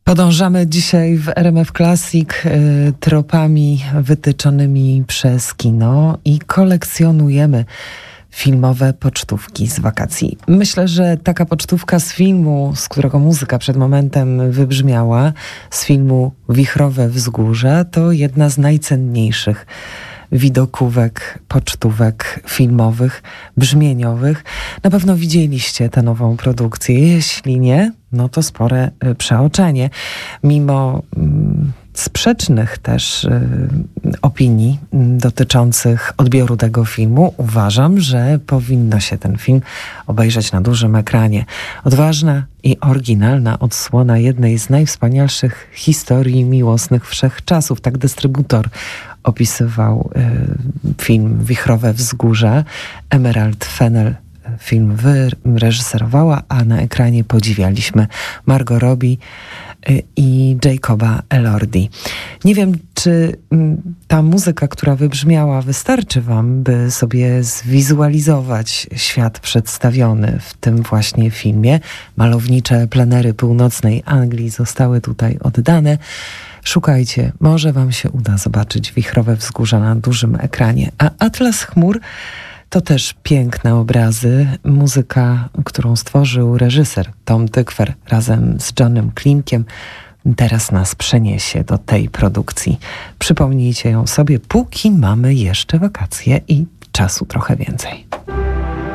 Podążamy dzisiaj w RMF Classic tropami wytyczonymi przez kino i kolekcjonujemy filmowe pocztówki z wakacji. Myślę, że taka pocztówka z filmu, z którego muzyka przed momentem wybrzmiała, z filmu Wichrowe Wzgórza, to jedna z najcenniejszych widokówek, pocztówek filmowych, brzmieniowych. Na pewno widzieliście tę nową produkcję. Jeśli nie, no to spore przeoczenie. Mimo sprzecznych też opinii dotyczących odbioru tego filmu, uważam, że powinno się ten film obejrzeć na dużym ekranie. Odważna i oryginalna odsłona jednej z najwspanialszych historii miłosnych wszechczasów. Tak dystrybutor opisywał film Wichrowe Wzgórza. Emerald Fennell film wyreżyserowała, a na ekranie podziwialiśmy Margot Robbie i Jacoba Elordi. Nie wiem, czy ta muzyka, która wybrzmiała, wystarczy wam, by sobie zwizualizować świat przedstawiony w tym właśnie filmie. Malownicze plenery północnej Anglii zostały tutaj oddane. Szukajcie, może wam się uda zobaczyć Wichrowe Wzgórza na dużym ekranie. A Atlas Chmur to też piękne obrazy, muzyka, którą stworzył reżyser Tom Tykwer razem z Johnem Klimkiem. Teraz nas przeniesie do tej produkcji. Przypomnijcie ją sobie, póki mamy jeszcze wakacje i czasu trochę więcej.